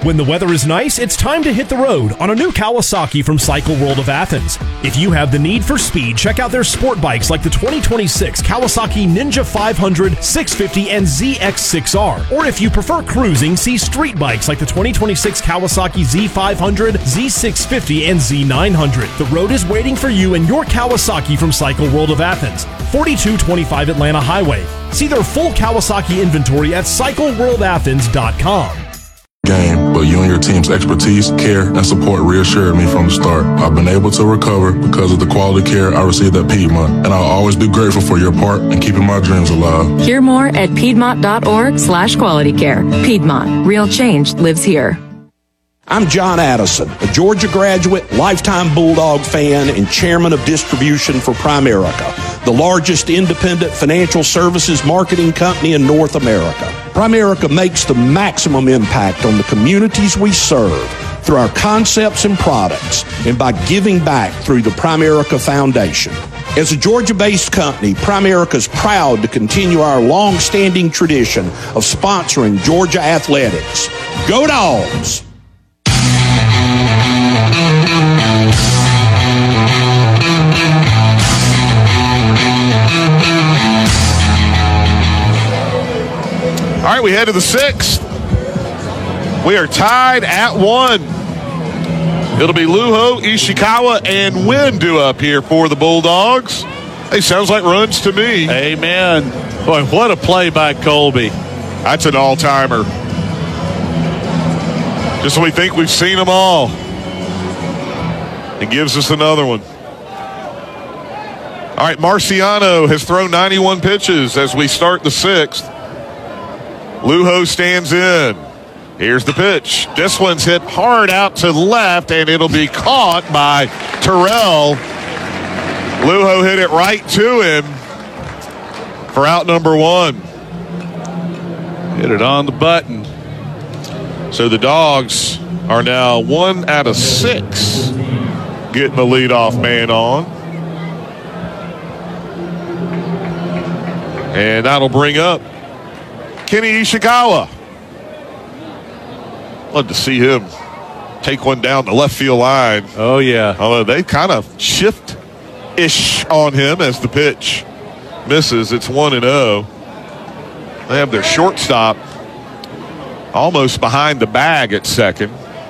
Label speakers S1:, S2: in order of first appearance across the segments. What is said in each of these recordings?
S1: When the weather is nice, it's time to hit the road on a new Kawasaki from Cycle World of Athens. If you have the need for speed, check out their sport bikes like the 2026 Kawasaki Ninja 500, 650, and ZX6R. Or if you prefer cruising, see street bikes like the 2026 Kawasaki Z500, Z650, and Z900. The road is waiting for you and your Kawasaki from Cycle World of Athens, 4225 Atlanta Highway. See their full Kawasaki inventory at CycleWorldAthens.com.
S2: Game, but you and your team's expertise, care, and support reassured me from the start. I've been able to recover because of the quality care I received at Piedmont, and I'll always be grateful for your part in keeping my dreams alive.
S3: Hear more at Piedmont.org/quality care. Piedmont, real change lives here.
S4: I'm John Addison, a Georgia graduate, lifetime Bulldog fan, and chairman of distribution for Primerica, the largest independent financial services marketing company in North America. Primerica makes the maximum impact on the communities we serve through our concepts and products and by giving back through the Primerica Foundation. As a Georgia-based company, Primerica is proud to continue our long-standing tradition of sponsoring Georgia athletics. Go Dogs!
S5: All right, we head to the sixth. We are tied at 1. It'll be Luho, Ishikawa, and Wynn due up here for the Bulldogs. Hey, sounds like runs to me.
S6: Amen. Boy, what a play by Colby.
S5: That's an all-timer. Just when we think we've seen them all. It gives us another one. All right, Marciano has thrown 91 pitches as we start the sixth. Luho stands in. Here's the pitch. This one's hit hard out to left, and it'll be caught by Terrell. Luho hit it right to him for out number 1.
S6: Hit it on the button.
S5: So the Dogs are now 1 out of 6 getting the leadoff man on. And that'll bring up Kenny Ishikawa. Love to see him take one down the left field line.
S6: Oh, yeah.
S5: Although they kind of shift-ish on him as the pitch misses. It's 1-0. They have their shortstop almost behind the bag at second.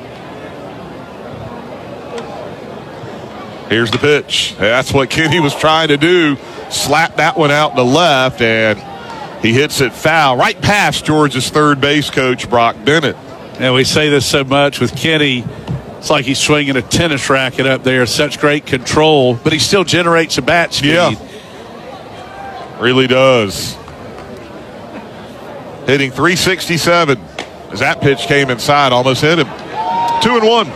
S5: Here's the pitch. That's what Kenny was trying to do. Slap that one out to left, and he hits it foul right past Georgia's third base coach, Brock Bennett.
S6: And we say this so much with Kenny. It's like he's swinging a tennis racket up there. Such great control, but he still generates a bat speed.
S5: Yeah, really does. Hitting 367 as that pitch came inside, almost hit him. 2-1.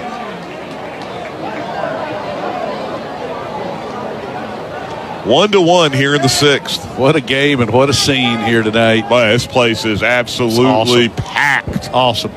S5: One to 1 here in the sixth.
S6: What a game and what a scene here tonight.
S5: Boy, this place is absolutely packed.
S6: Awesome.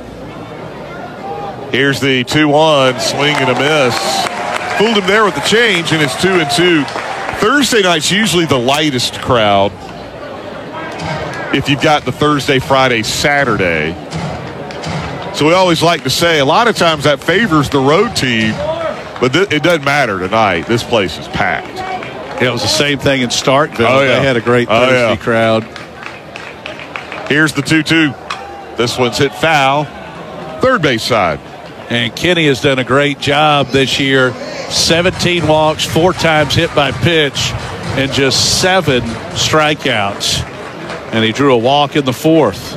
S5: Here's the 2-1, swing and a miss. Fooled him there with the change, and it's 2-2. Thursday night's usually the lightest crowd if you've got the Thursday, Friday, Saturday. So we always like to say a lot of times that favors the road team, but it doesn't matter tonight. This place is packed.
S6: It was the same thing in Starkville.
S5: Oh, yeah.
S6: They had a great Thursday crowd.
S5: Here's the 2-2. This one's hit foul. Third base side.
S6: And Kenny has done a great job this year. 17 walks, 4 times hit by pitch, and just 7 strikeouts. And he drew a walk in the fourth.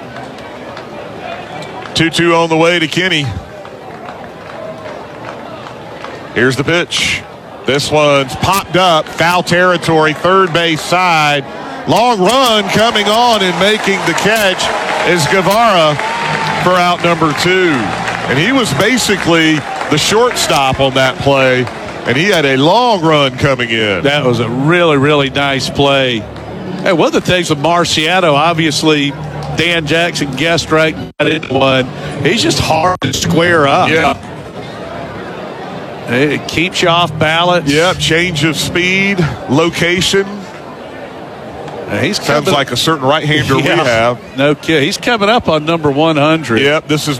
S5: 2-2 on the way to Kenny. Here's the pitch. This one's popped up, foul territory, third base side. Long run coming on and making the catch is Guevara for out number 2. And he was basically the shortstop on that play, and he had a long run coming in.
S6: That was a really, really nice play. Hey, one of the things with Marciano, obviously, Dan Jackson guessed right into one. He's just hard to square up.
S5: Yeah.
S6: It keeps you off balance.
S5: Yep, change of speed, location.
S6: He's
S5: Sounds like a certain right-hander we have.
S6: No kid. He's coming up on number 100.
S5: Yep, this is